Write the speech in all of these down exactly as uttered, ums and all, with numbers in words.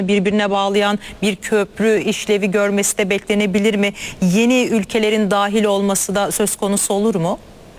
birbirine bağlayan bir köprü işlevi görmesi de beklenebilir mi? Yeni ülkelerin dahil olması da söz konusu olur mu?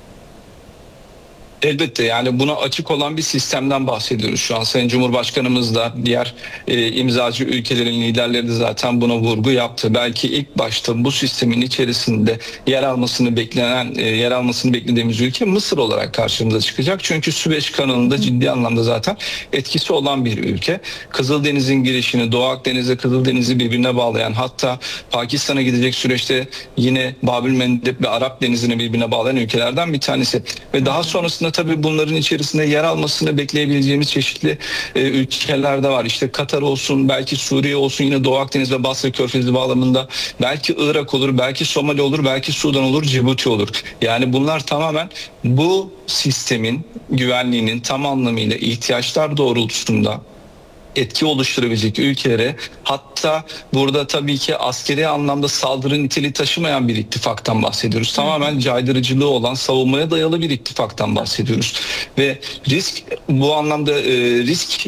Elbette, yani buna açık olan bir sistemden bahsediyoruz şu an. Sayın Cumhurbaşkanımız da diğer e, imzacı ülkelerin liderleri de zaten buna vurgu yaptı. Belki ilk başta bu sistemin içerisinde yer almasını beklenen, e, yer almasını beklediğimiz ülke Mısır olarak karşımıza çıkacak. Çünkü Süveyş kanalında ciddi anlamda zaten etkisi olan bir ülke. Kızıldeniz'in girişini, Doğu Akdeniz'e Kızıldeniz'i birbirine bağlayan, hatta Pakistan'a gidecek süreçte yine Babülmendeb ve Arap Denizi'ni birbirine bağlayan ülkelerden bir tanesi. Ve daha sonrasında tabii bunların içerisinde yer almasını bekleyebileceğimiz çeşitli e, ülkeler de var. İşte Katar olsun, belki Suriye olsun, yine Doğu Akdeniz ve Basra Körfezi bağlamında belki Irak olur, belki Somali olur, belki Sudan olur, Cibuti olur. Yani bunlar tamamen bu sistemin güvenliğinin tam anlamıyla ihtiyaçlar doğrultusunda etki oluşturabilecek ülkelere, hatta burada tabii ki askeri anlamda saldırı niteliği taşımayan bir ittifaktan bahsediyoruz. Tamamen caydırıcılığı olan, savunmaya dayalı bir ittifaktan bahsediyoruz. Ve risk bu anlamda e, risk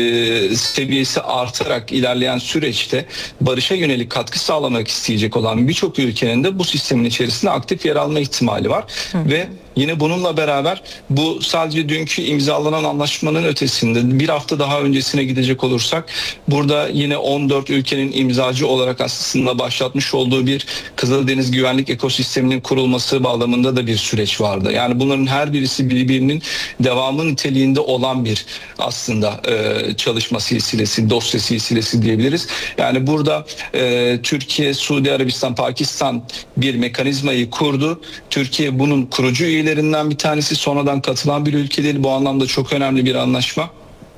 e, seviyesi artarak ilerleyen süreçte barışa yönelik katkı sağlamak isteyecek olan birçok ülkenin de bu sistemin içerisinde aktif yer alma ihtimali var. Hı. Ve yine bununla beraber bu sadece dünkü imzalanan anlaşmanın ötesinde bir hafta daha öncesine gidecek olursak, burada yine on dört ülkenin imzacı olarak aslında başlatmış olduğu bir Kızıldeniz güvenlik ekosisteminin kurulması bağlamında da bir süreç vardı. Yani bunların her birisi birbirinin devamı niteliğinde olan bir aslında e, çalışma silsilesi, dosya silsilesi diyebiliriz. Yani burada e, Türkiye, Suudi Arabistan, Pakistan bir mekanizmayı kurdu. Türkiye bunun kurucu üyelerinden bir tanesi, sonradan katılan bir ülke değil. Bu anlamda çok önemli bir anlaşma.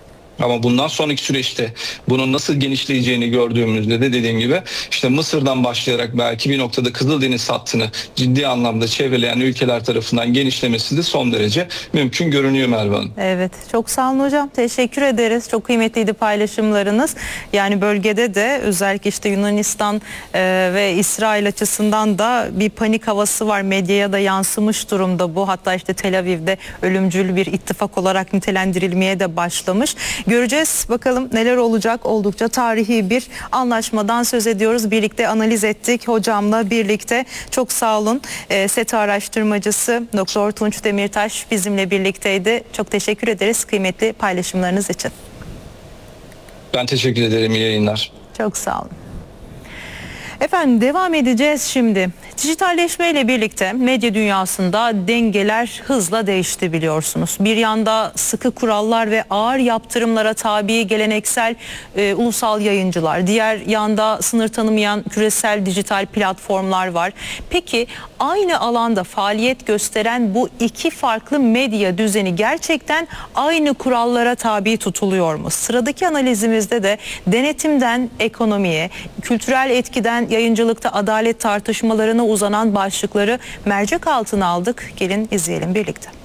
Ama bundan sonraki süreçte bunun nasıl genişleyeceğini gördüğümüzde de dediğim gibi işte Mısır'dan başlayarak belki bir noktada Kızıldeniz hattını ciddi anlamda çevreleyen ülkeler tarafından genişlemesi de son derece mümkün görünüyor Merve Hanım. Evet, çok sağ olun hocam. Teşekkür ederiz. Çok kıymetliydi paylaşımlarınız. Yani bölgede de özellikle işte Yunanistan e, ve İsrail açısından da bir panik havası var. Medyaya da yansımış durumda bu. Hatta işte Tel Aviv'de ölümcül bir ittifak olarak nitelendirilmeye de başlamış. Göreceğiz bakalım neler olacak. Oldukça tarihi bir anlaşmadan söz ediyoruz. Birlikte analiz ettik hocamla birlikte. Çok sağ olun. E, SETA araştırmacısı Doktor Tunç Demirtaş bizimle birlikteydi. Çok teşekkür ederiz kıymetli paylaşımlarınız için. Ben teşekkür ederim. İyi yayınlar. Çok sağ olun. Efendim devam edeceğiz şimdi. Dijitalleşmeyle birlikte medya dünyasında dengeler hızla değişti biliyorsunuz. Bir yanda sıkı kurallar ve ağır yaptırımlara tabi geleneksel e, ulusal yayıncılar. Diğer yanda sınır tanımayan küresel dijital platformlar var. Peki aynı alanda faaliyet gösteren bu iki farklı medya düzeni gerçekten aynı kurallara tabi tutuluyor mu? Sıradaki analizimizde de denetimden ekonomiye, kültürel etkiden yayıncılıkta adalet tartışmalarına uzanan başlıkları mercek altına aldık. Gelin izleyelim birlikte.